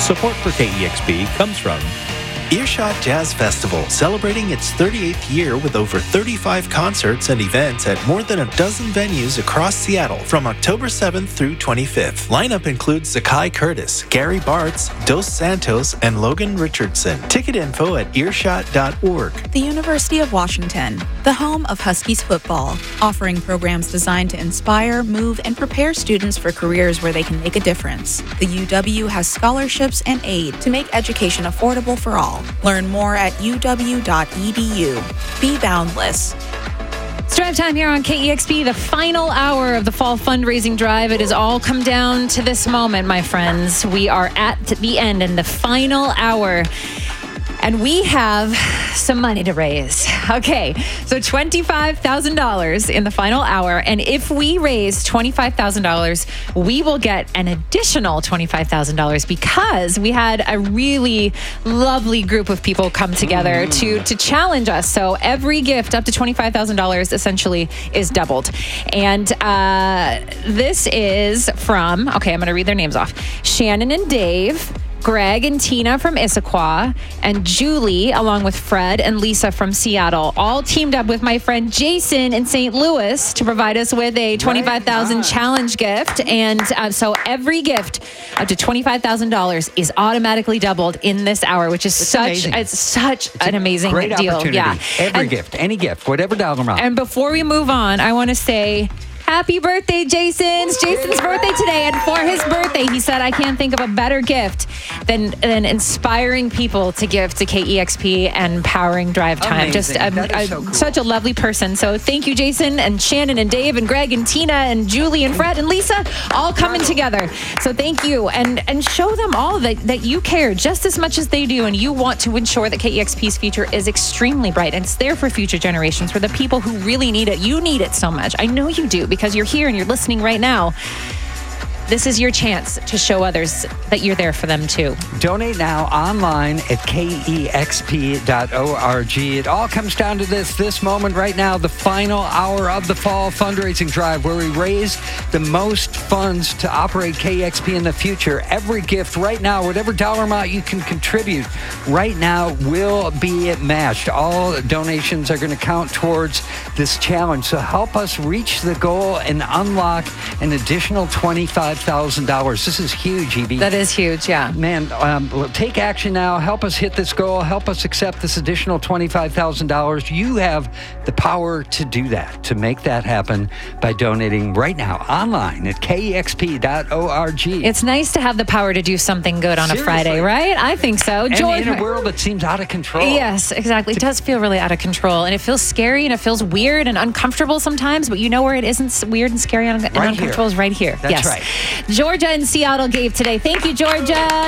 Support for KEXP comes from Earshot Jazz Festival, celebrating its 38th year with over 35 concerts and events at more than a dozen venues across Seattle from October 7th through 25th. Lineup includes Zakai Curtis, Gary Bartz, Dos Santos, and Logan Richardson. Ticket info at earshot.org. The University of Washington, the home of Huskies football, offering programs designed to inspire, move, and prepare students for careers where they can make a difference. The UW has scholarships and aid to make education affordable for all. Learn more at uw.edu. Be boundless. It's drive time here on KEXP, the final hour of the fall fundraising drive. It has all come down to this moment, my friends. We are at the end in the final hour. And we have some money to raise. Okay, so $25,000 in the final hour. And if we raise $25,000, we will get an additional $25,000 because we had a really lovely group of people come together to challenge us. So every gift up to $25,000 essentially is doubled. And this is from, okay, I'm going to read their names off. Shannon and Dave, Greg and Tina from Issaquah, and Julie, along with Fred and Lisa from Seattle, all teamed up with my friend Jason in St. Louis to provide us with a $25,000 challenge gift. And so every gift up to $25,000 is automatically doubled in this hour, which is such an amazing great deal. Opportunity. Yeah, Every gift, any gift, whatever dollar amount. And before we move on, I want to say happy birthday, Jason. It's Jason's birthday today. And for his birthday, he said, I can't think of a better gift than inspiring people to give to KEXP and powering drive time. Amazing. Just So cool. such a lovely person. So thank you, Jason and Shannon and Dave and Greg and Tina and Julie and Fred and Lisa, all coming together. So thank you. And show them all that you care just as much as they do. And you want to ensure that KEXP's future is extremely bright. And it's there for future generations, for the people who really need it. You need it so much. I know you do, because you're here and you're listening right now. This is your chance to show others that you're there for them too. Donate now online at kexp.org. It all comes down to this moment right now, the final hour of the fall fundraising drive, where we raise the most funds to operate KEXP in the future. Every gift right now, whatever dollar amount you can contribute right now, will be matched. All donations are going to count towards this challenge. So help us reach the goal and unlock an additional $25,000. This is huge, Evie. That is huge, yeah. Man, take action now. Help us hit this goal. Help us accept this additional $25,000. You have the power to do that, to make that happen by donating right now online at kexp.org. It's nice to have the power to do something good on a Friday, right? I think so. And in a world that seems out of control. Yes, exactly. It does feel really out of control. And it feels scary and it feels weird and uncomfortable sometimes, but you know where it isn't weird and scary and uncomfortable is right here. That's right. Georgia and Seattle gave today. Thank you, Georgia.